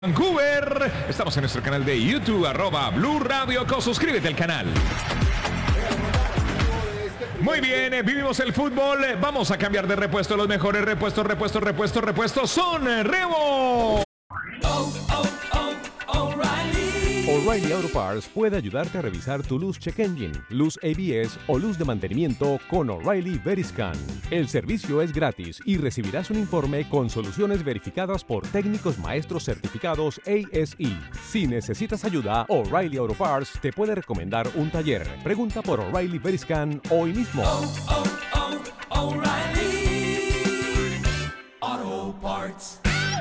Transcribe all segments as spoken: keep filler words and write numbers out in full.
Vancouver. Estamos en nuestro canal de YouTube, arroba Blue Radio Co. Suscríbete al canal. Muy bien, eh, vivimos el fútbol. Eh, vamos a cambiar de repuesto. Los mejores repuestos, repuestos, repuestos, repuestos son eh, Revo. Oh, oh, oh, O'Reilly. O'Reilly Auto Parts puede ayudarte a revisar tu luz check engine, luz A B S o luz de mantenimiento con O'Reilly Veriscan. El servicio es gratis y recibirás un informe con soluciones verificadas por técnicos maestros certificados A S E. Si necesitas ayuda, O'Reilly Auto Parts te puede recomendar un taller. Pregunta por O'Reilly Veriscan hoy mismo. Oh, oh, oh, O'Reilly Auto Parts.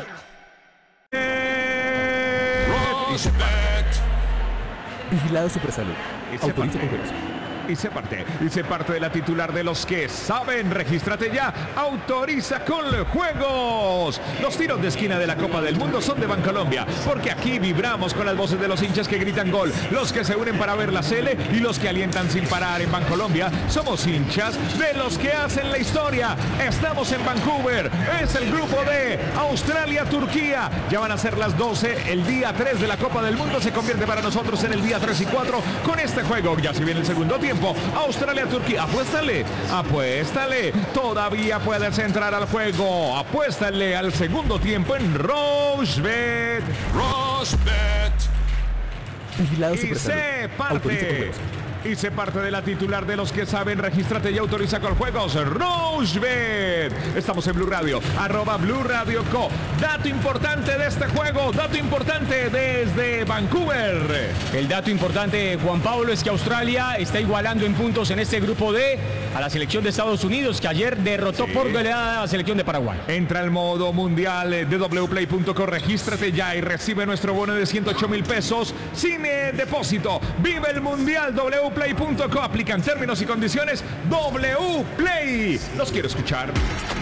Vigilado Supersalud. Autoriza con permiso. Y se parte, y se parte de la titular de los que saben. Regístrate ya, autoriza con juegos. Los tiros de esquina de la Copa del Mundo son de Bancolombia, porque aquí vibramos con las voces de los hinchas que gritan gol, los que se unen para ver la Sele y los que alientan sin parar. En Bancolombia somos hinchas de los que hacen la historia. Estamos en Vancouver, es el grupo de Australia-Turquía. Ya van a ser las doce, el día tres de la Copa del Mundo se convierte para nosotros en el día tres y cuatro con este juego. Ya se viene el segundo tiempo. Australia-Turquía, apuéstale, apuéstale, todavía puedes entrar al juego, apuéstale al segundo tiempo en Rosebet. Rosebet. Vigilado Y Supersalud. se Autoriza con parte, permiso. y se parte de la titular de los que saben. Regístrate y autoriza con juegos Rosebet. Estamos en Blue Radio, arroba Blue Radio Co. Dato importante de este juego, dato importante desde Vancouver. El dato importante, Juan Pablo, es que Australia está igualando en puntos en este grupo D a la selección de Estados Unidos, que ayer derrotó Sí. por goleada a la selección de Paraguay. Entra al modo mundial de w play punto co, regístrate ya y recibe nuestro bono de ciento ocho mil pesos sin eh, depósito. Vive el mundial, w play punto co, aplican términos y condiciones. W Play, los quiero escuchar.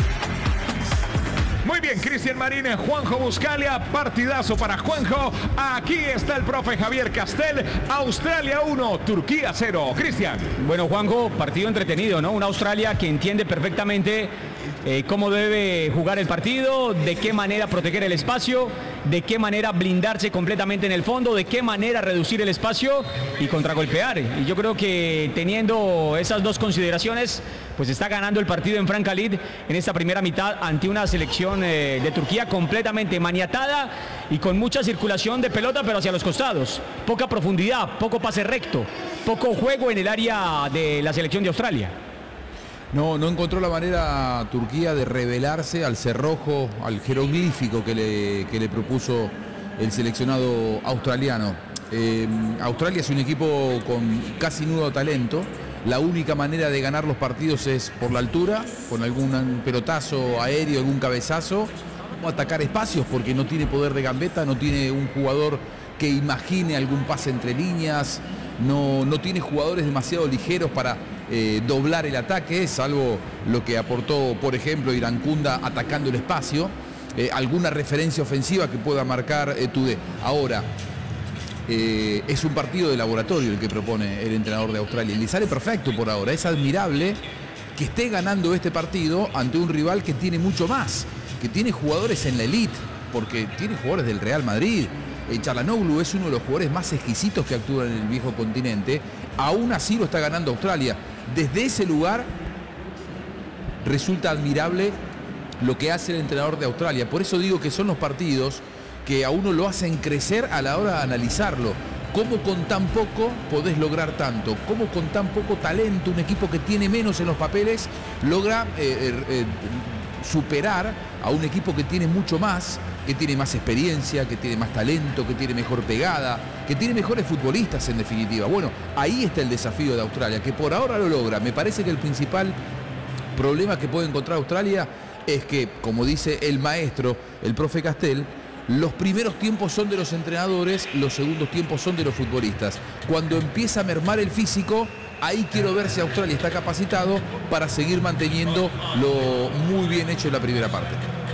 Muy bien, Cristian Marín, Juanjo Buscalia, partidazo para Juanjo. Aquí está el profe Javier Castel. Australia uno, Turquía cero. Cristian. Bueno, Juanjo, partido entretenido, ¿no? Una Australia que entiende perfectamente eh, cómo debe jugar el partido, de qué manera proteger el espacio, de qué manera blindarse completamente en el fondo, de qué manera reducir el espacio y contragolpear. Y yo creo que teniendo esas dos consideraciones, pues está ganando el partido en Franca Lid en esta primera mitad ante una selección eh, de Turquía completamente maniatada y con mucha circulación de pelota, pero hacia los costados. Poca profundidad, poco pase recto, poco juego en el área de la selección de Australia. No, no encontró la manera Turquía de revelarse al cerrojo, al jeroglífico que le, que le propuso el seleccionado australiano. Eh, Australia es un equipo con casi nudo talento. La única manera de ganar los partidos es por la altura, con algún pelotazo aéreo, algún cabezazo, o atacar espacios porque no tiene poder de gambeta, no tiene un jugador que imagine algún pase entre líneas, no, no tiene jugadores demasiado ligeros para eh, doblar el ataque, salvo lo que aportó, por ejemplo, Irankunda atacando el espacio, eh, alguna referencia ofensiva que pueda marcar eh, Tudé. Ahora, Eh, es un partido de laboratorio el que propone el entrenador de Australia y le sale perfecto por ahora. Es admirable que esté ganando este partido ante un rival que tiene mucho más, que tiene jugadores en la elite, porque tiene jugadores del Real Madrid. eh, Çalhanoğlu es uno de los jugadores más exquisitos que actúan en el viejo continente. Aún así lo está ganando Australia. Desde ese lugar resulta admirable lo que hace el entrenador de Australia. Por eso digo que son los partidos que a uno lo hacen crecer a la hora de analizarlo. ¿Cómo con tan poco podés lograr tanto? ¿Cómo con tan poco talento un equipo que tiene menos en los papeles logra eh, eh, superar a un equipo que tiene mucho más, que tiene más experiencia, que tiene más talento, que tiene mejor pegada, que tiene mejores futbolistas en definitiva? Bueno, ahí está el desafío de Australia, que por ahora lo logra. Me parece que el principal problema que puede encontrar Australia es que, como dice el maestro, el profe Castel, los primeros tiempos son de los entrenadores, los segundos tiempos son de los futbolistas. Cuando empieza a mermar el físico, ahí quiero ver si Australia está capacitado para seguir manteniendo lo muy bien hecho en la primera parte.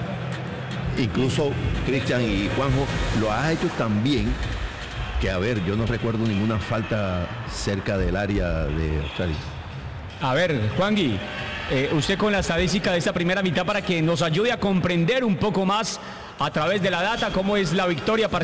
Incluso Cristian y Juanjo lo ha hecho también, que a ver, yo no recuerdo ninguna falta cerca del área de Australia. A ver, Juangui, eh, usted con la estadística de esta primera mitad para que nos ayude a comprender un poco más a través de la data cómo es la victoria